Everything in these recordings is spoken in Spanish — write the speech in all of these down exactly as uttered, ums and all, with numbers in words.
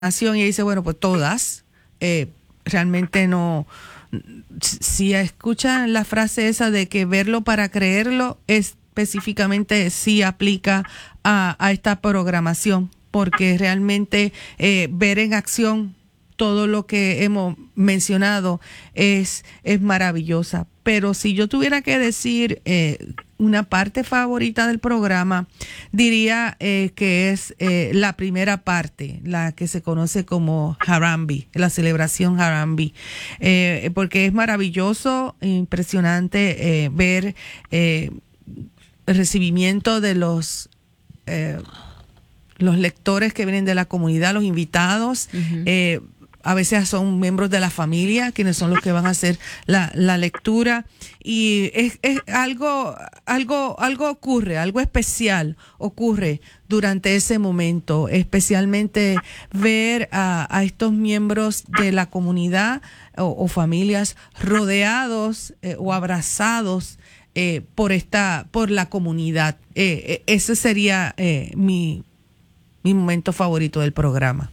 Y dice, bueno, pues todas, eh, realmente no, si escuchan la frase esa de que verlo para creerlo, específicamente sí aplica a, a esta programación, porque realmente eh, ver en acción todo lo que hemos mencionado es, es maravillosa. Pero si yo tuviera que decir eh, una parte favorita del programa, diría eh, que es eh, la primera parte, la que se conoce como Harambee, la celebración Harambee, eh, porque es maravilloso, impresionante eh, ver eh, el recibimiento de los eh, los lectores que vienen de la comunidad, los invitados. Uh-huh. eh, A veces son miembros de la familia quienes son los que van a hacer la, la lectura, y es, es algo, algo, algo ocurre, algo especial ocurre durante ese momento, especialmente ver a, a estos miembros de la comunidad o, o familias rodeados eh, o abrazados eh, por esta, por la comunidad. Eh, ese sería eh, mi, mi momento favorito del programa.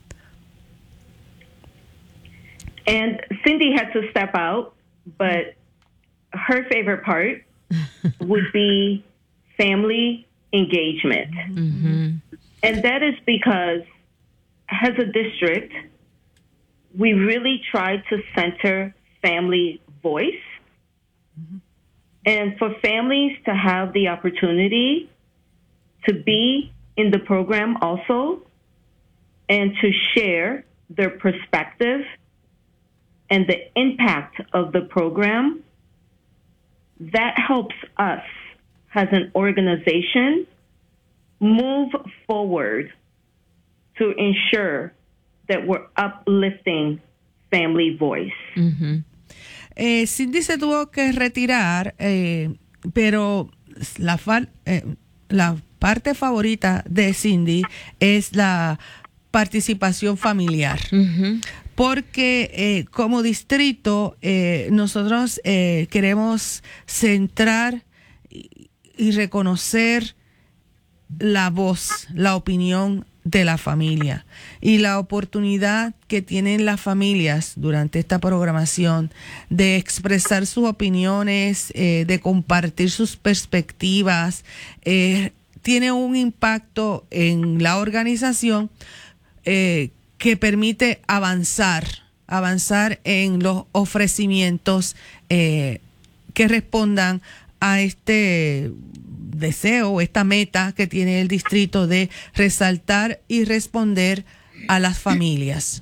And Cindy had to step out, but her favorite part would be family engagement. Mm-hmm. And that is because as a district, we really try to center family voice. Mm-hmm. And for families to have the opportunity to be in the program also and to share their perspective and the impact of the program, that helps us as an organization move forward to ensure that we're uplifting family voice. Mm-hmm. eh, Cindy se tuvo que retirar, eh, pero la, fa- eh, la parte favorita de Cindy es la participación familiar. Mm-hmm. Porque eh, como distrito eh, nosotros eh, queremos centrar y, y reconocer la voz, la opinión de la familia y la oportunidad que tienen las familias durante esta programación de expresar sus opiniones, eh, de compartir sus perspectivas, eh, tiene un impacto en la organización eh, que permite avanzar, avanzar en los ofrecimientos eh, que respondan a este deseo, esta meta que tiene el distrito de resaltar y responder a las familias.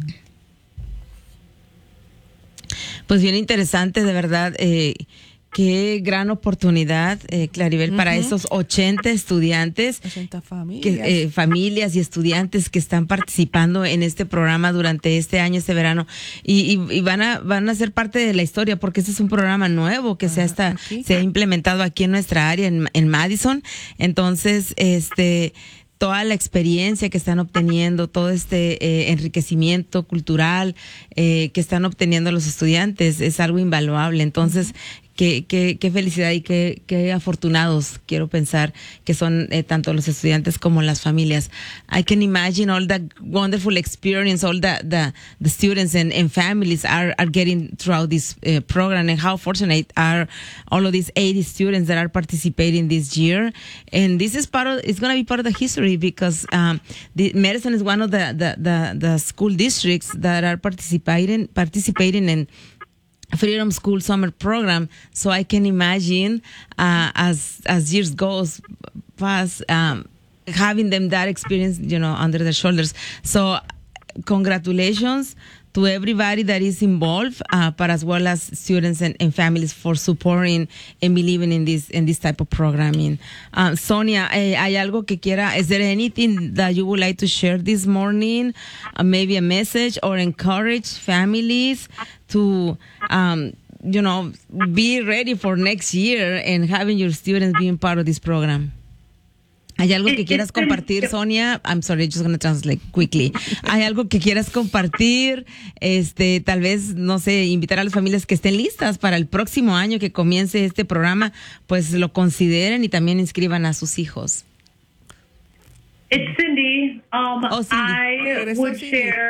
Pues bien interesante, de verdad. Eh, Qué gran oportunidad, eh, Claribel, uh-huh. para esos ochenta estudiantes, ochenta familias. Que, eh, familias y estudiantes que están participando en este programa durante este año, este verano, y, y, y van a van a ser parte de la historia, porque este es un programa nuevo que uh-huh. se, ha hasta, se ha implementado aquí en nuestra área, en, en Madison. Entonces, este... toda la experiencia que están obteniendo, todo este eh, enriquecimiento cultural eh, que están obteniendo los estudiantes es algo invaluable. Entonces, qué, qué, qué felicidad y qué, qué afortunados, quiero pensar, que son eh, tanto los estudiantes como las familias. I can imagine all the wonderful experience, all the, the, the students and, and families are, are getting throughout this uh, program, and how fortunate are all of these eighty students that are participating this year. And this is part of, it's going to be part of the history, because um, the Madison is one of the, the, the, the school districts that are participating participating in Freedom School Summer Program. So I can imagine uh, as as years goes past, um, having them that experience, you know, under their shoulders. So congratulations to everybody that is involved, uh, but as well as students and, and families for supporting and believing in this in this type of programming. Uh, Sonia, eh, ¿hay algo que quiera? Is there anything that you would like to share this morning? Uh, maybe a message, or encourage families to, um, you know, be ready for next year and having your students being part of this program? ¿Hay algo que quieras compartir, Sonia? I'm sorry, just going to translate quickly. ¿Hay algo que quieras compartir? Este, tal vez, no sé, invitar a las familias que estén listas para el próximo año que comience este programa, pues lo consideren y también inscriban a sus hijos. It's Cindy. Um, Oh, Cindy. I Regresa would Cindy. share